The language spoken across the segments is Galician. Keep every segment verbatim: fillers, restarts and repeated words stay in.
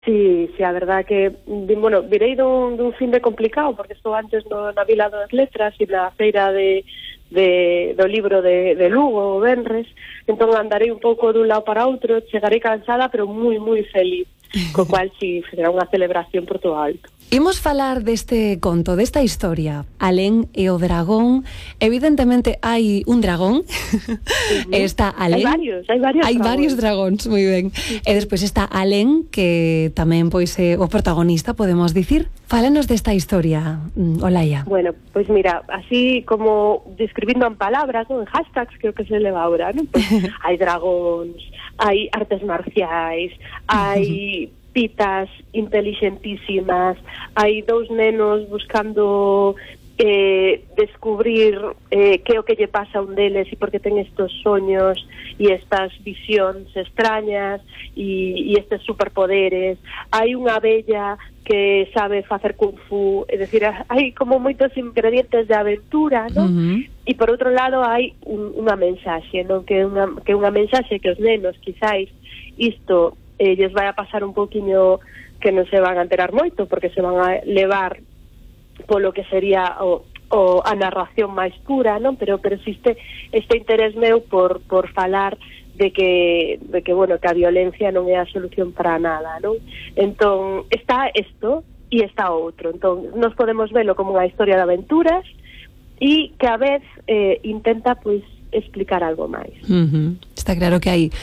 Sí, sí, a verdad que, bueno, virei dun, dun fin de complicado, porque estou antes no, na Vila das Letras e na feira de, de, do libro de, de Lugo, o Benres, entón andarei un pouco dun lado para outro, chegarei cansada, pero moi, moi feliz, co cual si será unha celebración por todo alto. Imos falar deste conto, desta historia, Alén e o dragón. Evidentemente hai un dragón, uh-huh. Está Alén. Hai varios, hai varios hai dragóns. varios dragóns, moi ben. Uh-huh. E despois está Alén, que tamén pois é o protagonista, podemos dicir. Fálanos desta historia, Olaya. Bueno, pois mira, así como describindo en palabras, ¿no? En hashtags creo que se leva ahora, ¿no? Pues, hai dragóns, hai artes marciais, hai pitas inteligentísimas, hai dous nenos buscando eh, descubrir eh, que é o que lle pasa a un deles e porque ten estos soños e estas visións extrañas e, e estes superpoderes. Hai unha abella que sabe facer kung fu, é dicir, hai como moitos ingredientes de aventura, non? Uh-huh. E por outro lado hai un, unha mensaxe, non? Que é unha, que é unha mensaxe que os nenos, quizáis, isto eh, lles vai a pasar un poquinho que non se van a enterar moito, porque se van a levar polo que sería o, o a narración máis pura, non? Pero persiste este interés meu por, por falar de que, de que, bueno, que a violencia non é a solución para nada, non? Entón, está isto e está outro. Entón, nos podemos velo como unha historia de aventuras e que a vez eh, intenta, pois, explicar algo máis. Uh-huh. Está claro que hai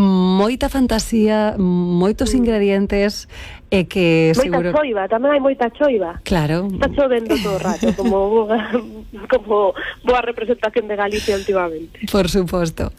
moita fantasía, moitos ingredientes e que seguro... Moita choiva, tamén hai moita choiva. Claro. Está chovendo todo o rato, como boa, como boa representación de Galicia últimamente. Por suposto.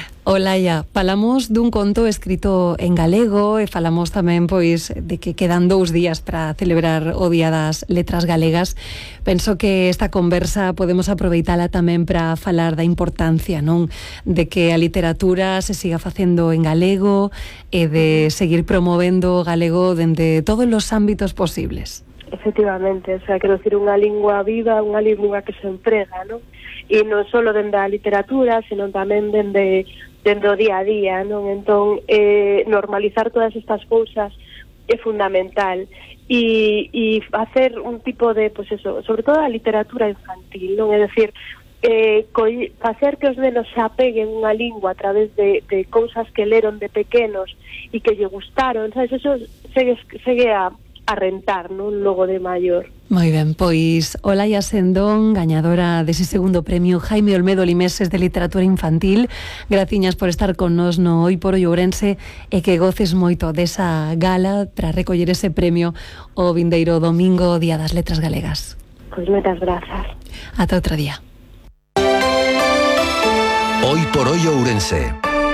Olaya, falamos dun conto escrito en galego e falamos tamén, pois, de que quedan dous días para celebrar o Día das Letras Galegas. Penso que esta conversa podemos aproveitala tamén para falar da importancia, non? De que a literatura se siga facendo en galego e de seguir promovendo o galego dende todos os ámbitos posibles. Efectivamente, o sea, quero dicir, unha lingua viva, unha lingua que se emprega, non? E non só dende a literatura, sino tamén dende, dende o día a día, non? Entón, eh, normalizar todas estas cousas é fundamental. E, e facer un tipo de, pois eso, sobre todo a literatura infantil, non? É dicir, eh, facer que os nenos se apeguen unha lingua a través de, de cousas que leron de pequenos e que lle gustaron, sabes? Eso segue, segue a a rentar, non? Logo de maior. Moi ben, pois Olaya Sendón, gañadora dese segundo premio Jaime Olmedo Limeses de Literatura Infantil, graciñas por estar con nos no Hoy por Hoy Ourense e que goces moito desa gala para recoller ese premio o vindeiro domingo, Día das Letras Galegas. Pois moitas grazas. Ata outro día. Hoy por Hoy Ourense.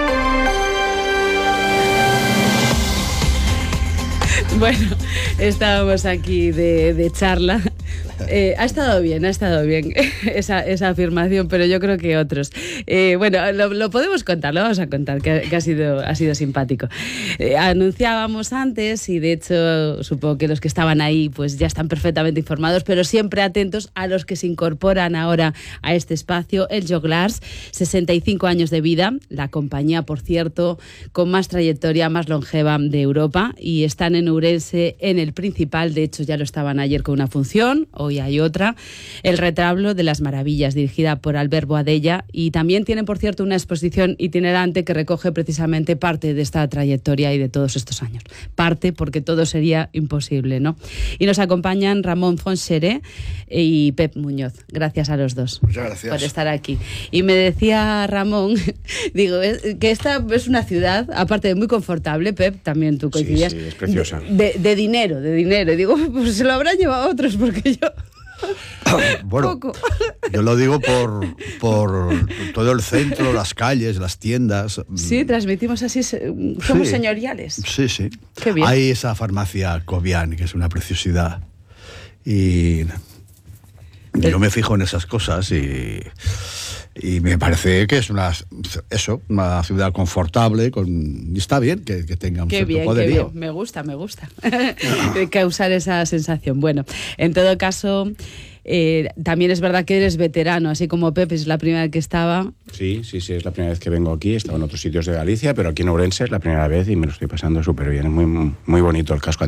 Bueno, estábamos aquí de, de charla. Eh, ha estado bien, ha estado bien esa, esa afirmación, pero yo creo que otros. Eh, bueno, lo, lo podemos contar, lo vamos a contar, que, que ha sido, ha sido simpático. Eh, anunciábamos antes, y de hecho supongo que los que estaban ahí pues ya están perfectamente informados, pero siempre atentos a los que se incorporan ahora a este espacio. El Joglars, sesenta y cinco años de vida, la compañía, por cierto, con más trayectoria, más longeva de Europa, y están en Ourense, en el Principal. De hecho ya lo estaban ayer con una función, hoy hay otra, El retablo de las maravillas, dirigida por Albert Boadella, y también tienen, por cierto, una exposición itinerante que recoge precisamente parte de esta trayectoria y de todos estos años. Parte, porque todo sería imposible, ¿no? Y nos acompañan Ramón Fonseré y Pep Muñoz. Gracias a los dos. Muchas gracias por estar aquí. Y me decía Ramón, digo, que esta es una ciudad, aparte de muy confortable, Pep, también tú coincidías. Sí, sí, es preciosa. De, de dinero, de dinero. Y digo, pues se lo habrán llevado otros, porque yo... Bueno, poco. Yo lo digo por, por todo el centro, las calles, las tiendas. Sí, transmitimos así, somos sí, señoriales. Sí, sí. Qué bien. Hay esa farmacia Cobian, que es una preciosidad. Y yo me fijo en esas cosas y, y me parece que es una eso una ciudad confortable, con, y está bien que, que tenga un qué cierto bien, poderío. Qué bien, me gusta, me gusta causar esa sensación. Bueno, en todo caso... Eh, también es verdad que eres veterano, así como Pepe es la primera vez que estaba. Sí, sí, sí, es la primera vez que vengo aquí. Estaba en otros sitios de Galicia, pero aquí en Ourense es la primera vez y me lo estoy pasando súper bien. Es muy, muy bonito el casco